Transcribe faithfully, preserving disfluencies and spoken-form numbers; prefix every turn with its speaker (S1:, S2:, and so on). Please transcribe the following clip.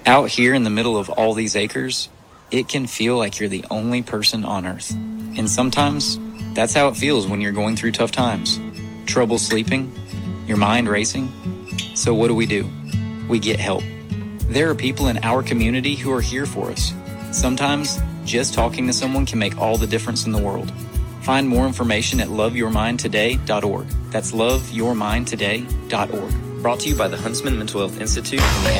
S1: Out here in the middle of all these acres, it can feel like you're the only person on Earth. And sometimes, that's how it feels when you're going through tough times. Trouble sleeping, your mind racing. So what do we do? We get help. There are people in our community who are here for us. Sometimes, just talking to someone can make all the difference in the world. Find more information at love your mind today dot org. That's love your mind today dot org. Brought to you by the Huntsman Mental Health Institute and the